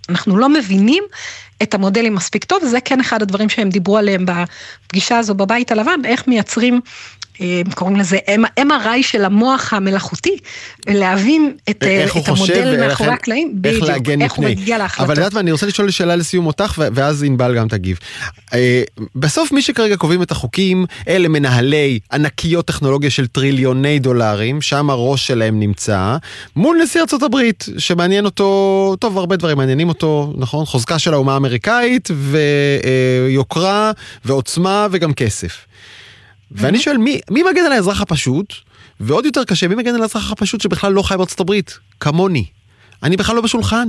אנחנו לא מבינים את המודלים מספיק טוב, זה כן אחד הדברים שהם דיברו עליהם בפגישה הזו בבית הלבן, איך מייצרים, קוראים לזה MRI של המוח המלאכותי, להבין את המודל מאחורי הקלעים, איך הוא מגיע להחלטות. אבל יודעת מה, אני רוצה לשאול שאלה לסיום אותך, ואז ענבל גם תגיב. בסוף מי שכרגע קובעים את החוקים, אלה מנהלי ענקיות טכנולוגיה של טריליוני דולרים, שם הראש שלהם נמצא, מול נשיא ארצות הברית, שמעניין אותו, טוב, הרבה דברים מעניינים אותו, נכון? חוזקה של האומה האמריקאית, ויוקרה, ועוצמה, וגם כסף. ואני שואל, מי מגן על האזרח הפשוט? ועוד יותר קשה, מי מגן על האזרח הפשוט שבכלל לא חי בארצות הברית? כמוני. אני בכלל לא בשולחן.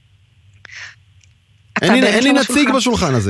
אין לי נציג בשולחן הזה.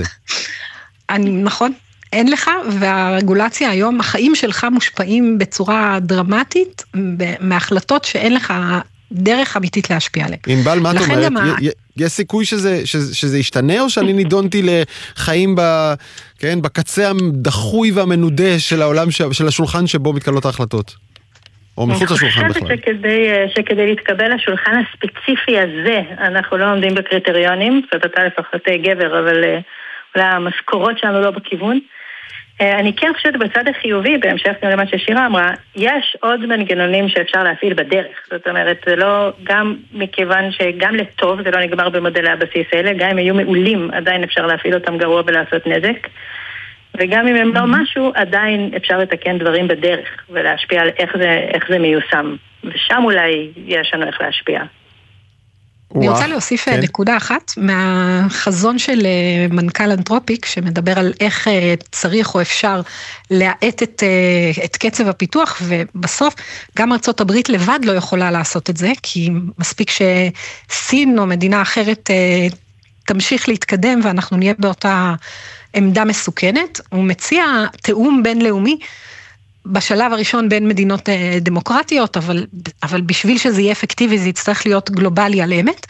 נכון, אין לך, והרגולציה היום, החיים שלך מושפעים בצורה דרמטית, מהחלטות שאין לך דרך אמיתית להשפיע עליהם. ענבל, מה את אומרת? יש סיכוי שזה ישתנה, או שאני נידונתי לחיים בקצה הדחוי והמנודה של העולם, של השולחן שבו מתקבלות ההחלטות? או מחוץ לשולחן בכלל? אני חושבת שכדי להתקבל לשולחן הספציפי הזה, אנחנו לא עומדים בקריטריונים, זאת אתה לפחות גבר, אבל המשכורות שלנו לא בכיוון. אני כן חושבת בצד החיובי, בהמשך גם למה ששירה אמרה, יש עוד מנגנונים שאפשר להפעיל בדרך. זאת אומרת, זה לא, גם מכיוון שגם לטוב, זה לא נגמר במודלי הבסיס האלה, גם אם היו מעולים, עדיין אפשר להפעיל אותם גרוע ולעשות נזק. וגם אם הם לא משהו, עדיין אפשר לתקן דברים בדרך, ולהשפיע על איך זה מיושם. ושם אולי יש לנו איך להשפיע. אני רוצה להוסיף נקודה אחת מהחזון של מנכ"ל אנתרופיק, שמדבר על איך צריך או אפשר להאט את קצב הפיתוח, ובסוף גם ארצות הברית לבד לא יכולה לעשות את זה, כי מספיק שסין או מדינה אחרת תמשיך להתקדם, ואנחנו נהיה באותה עמדה מסוכנת. הוא מציע תאום בינלאומי, בשלב הראשון בין מדינות דמוקרטיות, אבל בשביל שזה יהיה אפקטיבי, זה יצטרך להיות גלובלי על אמת,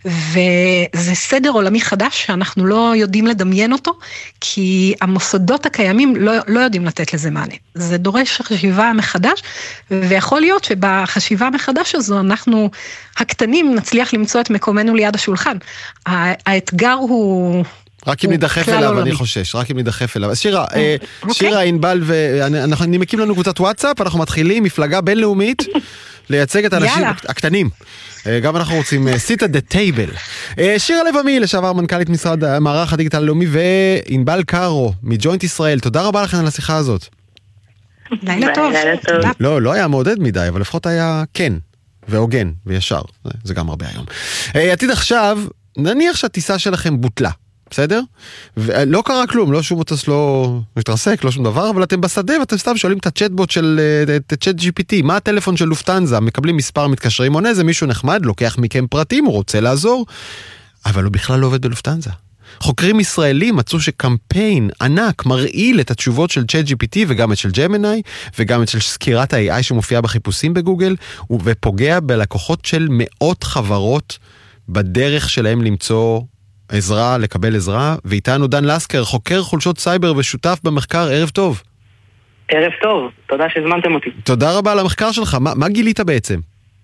וזה סדר עולמי חדש, שאנחנו לא יודעים לדמיין אותו, כי המוסדות הקיימים לא יודעים לתת לזה מענה. זה דורש חשיבה מחדש, ויכול להיות שבחשיבה מחדש הזו, אנחנו הקטנים נצליח למצוא את מקומנו ליד השולחן. האתגר הוא רק אם נדחף אליו, אני חושש, רק אם נדחף אליו. אז שירה, ענבל, ואנחנו נמקים לנו קבוצת וואטסאפ, אנחנו מתחילים מפלגה בינלאומית לייצג את האנשים הקטנים. גם אנחנו רוצים sit at the table. שירה לב-עמי, לשעבר מנכ"לית משרד מערך הדיגיטל הלאומי, וענבל קארו מג'וינט ישראל. תודה רבה לכם על השיחה הזאת. לילה טוב. לא היה מעודד מדי, אבל לפחות היה כן, והוגן, וישר. זה גם הרבה היום. עתיד עכשיו, נניח שהטיסה שלכם בוטלה. בסדר? ולא קרה כלום, לא שום מטוס לא מתרסק, לא שום דבר, אבל אתם בשדה ואתם סתם שואלים את הצ'טבוט של צ'אט GPT, מה הטלפון של לופטנזה, מקבלים מספר, מתקשרים, עונה, זה מישהו נחמד, לוקח מכם פרטים, הוא רוצה לעזור, אבל הוא בכלל לא עובד בלופטנזה. חוקרים ישראלים מצאו שקמפיין ענק מרעיל את התשובות של צ'אט GPT וגם את של ג'מיני, וגם את של סקירת ה-AI שמופיעה בחיפושים בגוגל, ופוגע בלקוחות של מאות חברות בדרך שלהם למצוא עזרה, לקבל עזרה, ואיתנו דן לסקר, חוקר חולשות סייבר ושותף במחקר. ערב טוב. ערב טוב, תודה שהזמנתם אותי. תודה רבה על המחקר שלך. מה גילית בעצם?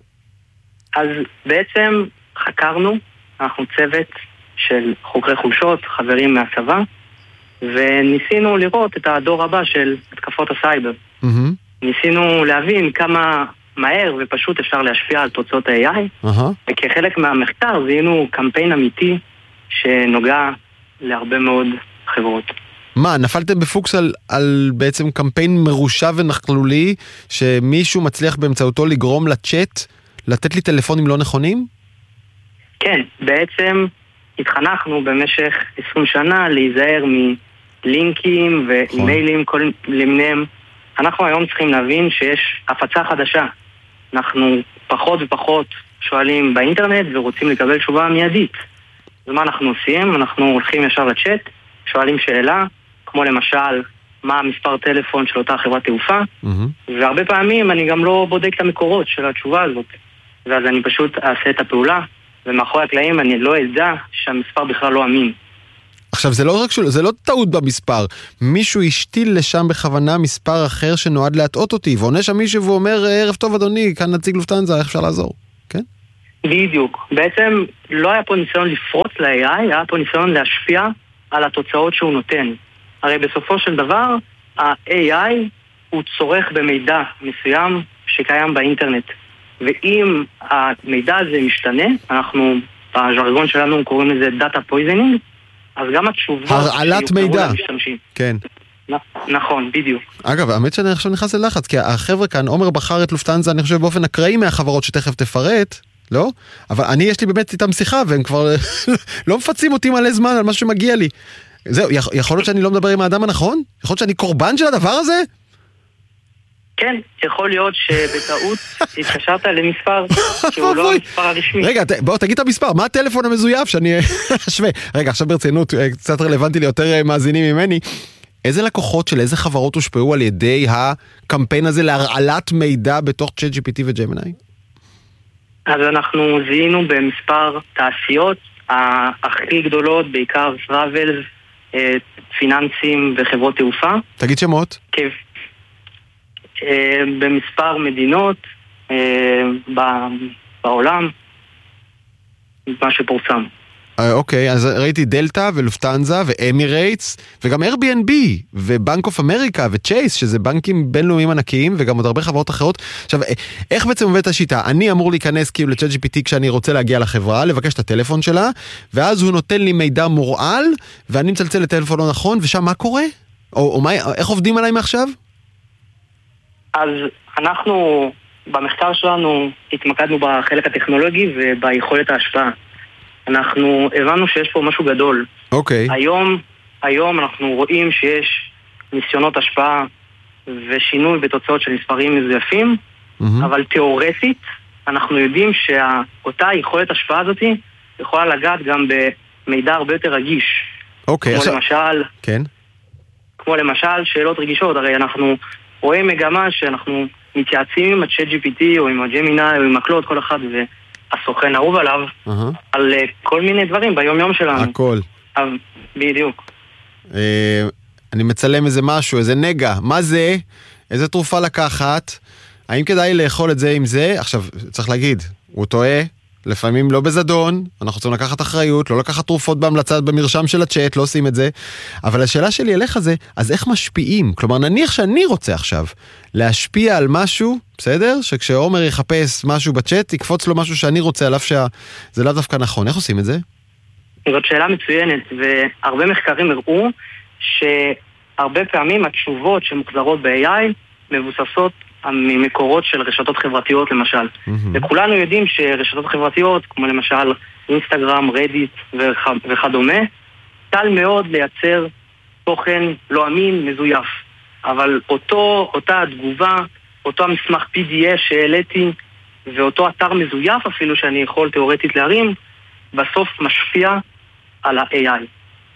אז בעצם חקרנו, אנחנו צוות של חוקרי חולשות, חברים מהצבא, וניסינו לראות את הדור הבא של התקפות הסייבר. ניסינו להבין כמה מהר ופשוט אפשר להשפיע על תוצאות ה-AI, וכחלק מהמחקר זיהינו קמפיין אמיתי שנוגע להרבה מאוד חברות. מה, נפלתם בפוקס על בעצם קמפיין מרושע ונחלולי, שמישהו מצליח באמצעותו לגרום לצ'אט לתת לי טלפונים לא נכונים? כן, בעצם התחנכנו במשך 20 שנה להיזהר מלינקים ואימיילים כל למיניהם. אנחנו היום צריכים להבין שיש הפצה חדשה. אנחנו פחות ופחות שואלים באינטרנט ורוצים לקבל תשובה מיידית. אז מה אנחנו עושים? אנחנו הולכים ישר לצ'אט, שואלים שאלה, כמו למשל, מה המספר טלפון של אותה חברת תעופה, והרבה פעמים אני גם לא בודק את המקורות של התשובה הזאת. ואז אני פשוט אעשה את הפעולה, ומאחורי הקלעים אני לא אדע שהמספר בכלל לא אמין. עכשיו, זה לא טעות במספר. מישהו השתיל לשם בכוונה מספר אחר שנועד להטעות אותי, ועונה שם מישהו ואומר, ערב טוב אדוני, כאן נציג לופטנזה, איך אפשר לעזור? כן? בדיוק. בעצם לא היה פה ניסיון לפרוץ ל-AI, היה פה ניסיון להשפיע על התוצאות שהוא נותן. הרי בסופו של דבר, ה-AI הוא צורך במידע מסוים שקיים באינטרנט. ואם המידע הזה משתנה, אנחנו בז'רגון שלנו קוראים לזה דאטה פויזנינג, אז גם התשובות הרעלת מידע. כן. נכון, בדיוק. אגב, האמת שאני עכשיו נכנס ללחץ, כי החבר'ה כאן, עומר בחר את לופטנזה, אני חושב באופן אקראי מהחברות שתכף תפרט, לא? אבל אני, יש לי באמת איתם שיחה, והם כבר לא מפצים אותי מלא זמן על מה שמגיע לי. זהו, יכול להיות שאני לא מדבר עם האדם הנכון? יכול להיות שאני קורבן של הדבר הזה? כן, יכול להיות שבטעות התקשרת למספר שהוא לא המספר הרשמי. רגע, בוא תגיד את המספר, מה הטלפון המזויף שאני אשווה? רגע, עכשיו ברצינות, קצת רלוונטי ליותר מאזינים ממני. איזה לקוחות של איזה חברות הושפעו על ידי הקמפיין הזה להרעלת מידע בתוך ChatGPT וג'מיני? אז אנחנו זיהינו במספר תעשיות הכי גדולות, בעיקר טראבל, פיננסים וחברות תעופה. תגיד שמות. במספר מדינות בעולם, מה שפורסם. אוקיי, אז ראיתי דלטה ולופטנזה ואמירייטס וגם Airbnb ובנק אוף אמריקה וצ'ייס, שזה בנקים בינלאומיים ענקיים, וגם עוד הרבה חברות אחרות. עכשיו, איך בעצם עובדת השיטה? אני אמור להיכנס כאילו ל-ChatGPT כשאני רוצה להגיע לחברה, לבקש את הטלפון שלה, ואז הוא נותן לי מידע מורעל, ואני מצלצל לטלפון לא נכון, ושם מה קורה? או איך עובדים עליי מעכשיו? אז אנחנו במחקר שלנו התמקדנו בחלק הטכנולוגי וביכולת ההשפעה. אנחנו הבנו שיש פה משהו גדול. אוקיי. היום אנחנו רואים שיש ניסיונות השפעה ושינוי בתוצאות של מספרים מזויפים, אבל תיאורטית אנחנו יודעים שאותה יכולת השפעה הזאת יכולה לגעת גם במידע הרבה יותר רגיש. אוקיי. כמו למשל שאלות רגישות. הרי אנחנו רואים מגמה שאנחנו מתייעצים עם ה-ChatGPT או עם הג'מיני או עם הקלוד, כל אחד והסוכן אהוב עליו, על כל מיני דברים ביום יום שלנו. הכל. בדיוק. אני מצלם איזה משהו, איזה נגע. מה זה? איזה תרופה לקחת? האם כדאי לאכול את זה עם זה? עכשיו, צריך להגיד, הוא טועה, לפעמים לא בזדון, אנחנו רוצים לקחת אחריות, לא לקחת תרופות בהמלצת במרשם של הצ'אט, לא עושים את זה. אבל השאלה שלי אליך זה, אז איך משפיעים? כלומר, נניח שאני רוצה עכשיו להשפיע על משהו, בסדר? שכשעומר יחפש משהו בצ'אט, יקפוץ לו משהו שאני רוצה עליו שזה לא דווקא נכון. איך עושים את זה? זאת שאלה מצוינת, והרבה מחקרים הראו שהרבה פעמים התשובות שמוחזרות ב-AI מבוססות ממקורות של רשתות חברתיות למשל. וכולנו יודעים שרשתות חברתיות, כמו למשל אינסטגרם, רדיט וכדומה, קל מאוד לייצר תוכן לא אמין, מזויף. אבל אותה התגובה, אותו המסמך PDF שהעליתי, ואותו אתר מזויף אפילו שאני יכול תיאורטית להרים, בסוף משפיע על ה-AI.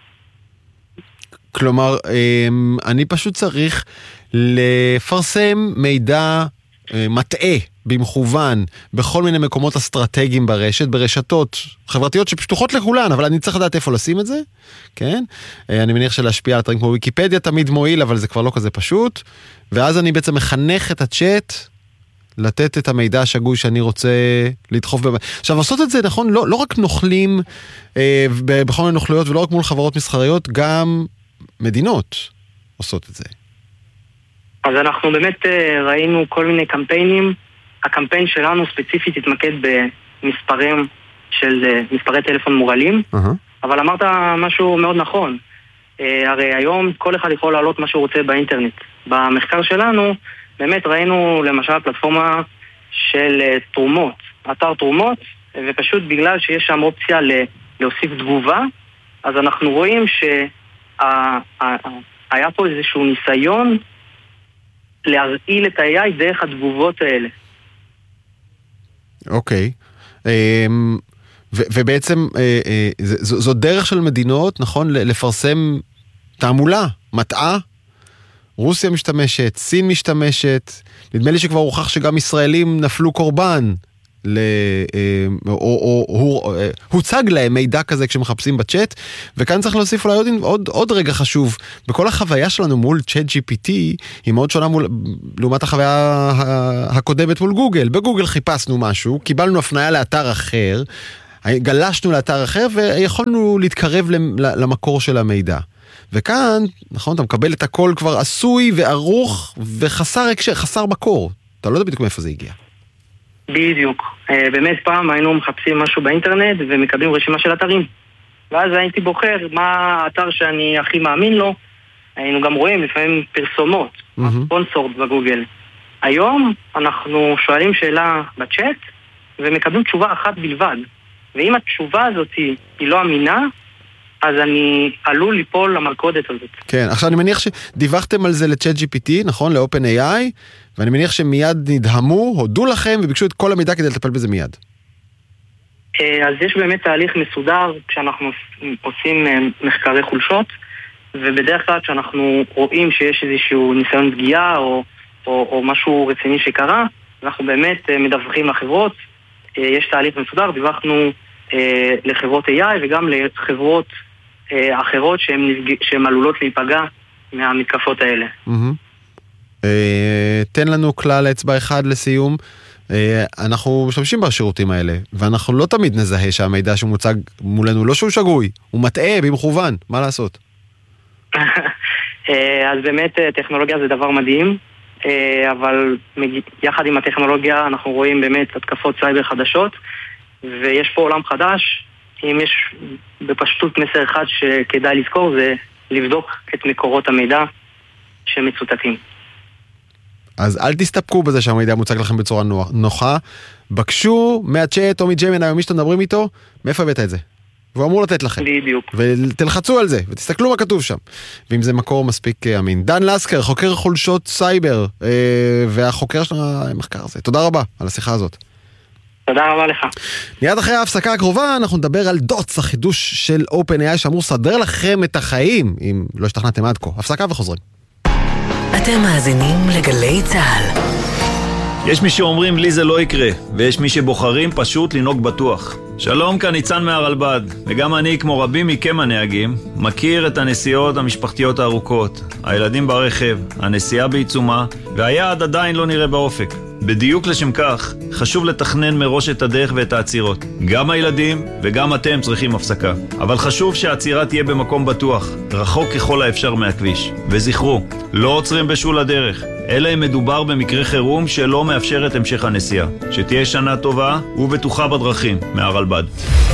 כלומר, אני פשוט צריך לפרסם מידע מטעה במכוון בכל מיני מקומות אסטרטגיים ברשת, ברשתות חברתיות שפתוחות לכולן, אבל אני צריך לדעת איפה לשים את זה, כן? אני מניח שלהשפיע על אתרים כמו ויקיפדיה תמיד מועיל, אבל זה כבר לא כזה פשוט, ואז אני בעצם מחנך את הצ'אט לתת את המידע השגוי שאני רוצה לדחוף. עכשיו, לעשות את זה, נכון, לא רק נוכלים בכל מיני נוכלויות, ולא רק מול חברות מסחריות, גם מדינות עושות את זה. אז אנחנו באמת ראינו כל מיני קמפיינים. הקמפיין שלנו ספציפית התמקד במספרים של מספרי טלפון מורעלים, אבל אמרת משהו מאוד נכון. הרי היום כל אחד יכול לעלות מה שהוא רוצה באינטרנט. במחקר שלנו באמת ראינו למשל פלטפורמה של תרומות, אתר תרומות, ופשוט בגלל שיש שם אופציה להוסיף תגובה, אז אנחנו רואים שהיה פה איזשהו ניסיון להרעיל את ה-AI דרך התגובות האלה. אוקיי. ובעצם זו דרך של מדינות, נכון, לפרסם תעמולה, מטעה. רוסיה משתמשת, סין משתמשת, נדמה לי שכבר הוכח שגם ישראלים נפלו קורבן או הוצג להם מידע כזה כשמחפשים בצ'אט, וכאן צריך להוסיף אולי עוד רגע חשוב, בכל החוויה שלנו מול צ'אט GPT, היא מאוד שונה לעומת החוויה הקודמת מול גוגל. בגוגל חיפשנו משהו, קיבלנו הפניה לאתר אחר, גלשנו לאתר אחר, ויכולנו להתקרב למקור של המידע. וכאן, נכון, אתה מקבל את הכל כבר עשוי וערוך, וחסר הקשר, חסר מקור. אתה לא יודע בדיוק מאיפה זה הגיע. בדיוק. באמת פעם היינו מחפשים משהו באינטרנט ומקבלים רשימה של אתרים. ואז הייתי בוחר מה האתר שאני הכי מאמין לו. היינו גם רואים לפעמים פרסומות, ספונסורד בגוגל. היום אנחנו שואלים שאלה בצ'אט ומקבלים תשובה אחת בלבד. ואם התשובה הזאת היא לא אמינה, אז אני עלול ליפול למלכודת הזאת. כן, עכשיו אני מניח שדיווחתם על זה לצ'אט GPT, נכון? ל-OpenAI, ואני מניח שמיד נדהמו, הודו לכם וביקשו את כל המידע כדי לטפל בזה מיד. אז יש באמת תהליך מסודר כשאנחנו עושים מחקרי חולשות, ובדרך כלל כשאנחנו רואים שיש איזשהו ניסיון פגיעה או משהו רציני שקרה, אנחנו באמת מדווחים לחברות. יש תהליך מסודר, דיווחנו לחברות AI וגם לחברות אחרות שהן עלולות להיפגע מהמתקפות האלה. תן לנו כלל אצבע אחד לסיום. אנחנו משתמשים בשירותים האלה, ואנחנו לא תמיד נזהה שהמידע שמוצג מולנו לא שהוא שגוי, הוא מטעה במכוון, מה לעשות? אז באמת טכנולוגיה זה דבר מדהים, אבל יחד עם הטכנולוגיה אנחנו רואים באמת התקפות סייבר חדשות, ויש פה עולם חדש. אם יש בפשטות מסר אחד שכדאי לזכור, זה לבדוק את מקורות המידע שמצוטטים. אז אל תסתפקו בזה שהמידע מוצג לכם בצורה נוחה, בקשו מהצ'אט או מג'מיני או מי שאתם מדברים איתו, מאיפה הבאת את זה? והוא אמור לתת לכם. בדיוק. ותלחצו על זה, ותסתכלו מה כתוב שם. ואם זה מקור מספיק אמין. דן לסקר, חוקר חולשות סייבר, והחוקר של המחקר הזה. תודה רבה על השיחה הזאת. תודה רבה לך. מיד אחרי ההפסקה הקרובה אנחנו נדבר על דוץ, החידוש של OpenAI שאמור לסדר לכם את החיים, אם לא השתכנעתם עד כה. הפסקה וחוזרים. אתם מאזינים לגלי צהל. יש מי שאומרים לי זה לא יקרה, ויש מי שבוחרים פשוט לנהוג בטוח. שלום, כאן ניצן מהרלב"ד, וגם אני, כמו רבים מכם הנהגים, מכיר את הנסיעות המשפחתיות הארוכות, הילדים ברכב, הנסיעה בעיצומה, והיעד עדיין לא נראה באופק. בדיוק לשם כך, חשוב לתכנן מראש את הדרך ואת העצירות. גם הילדים וגם אתם צריכים הפסקה. אבל חשוב שהעצירה תהיה במקום בטוח, רחוק ככל האפשר מהכביש. וזכרו, לא עוצרים בשול הדרך, אלא אם מדובר במקרה חירום שלא מאפשר את המשך הנסיעה. שתהיה שנה טובה ובטוחה בדרכים, מהרלב"ד.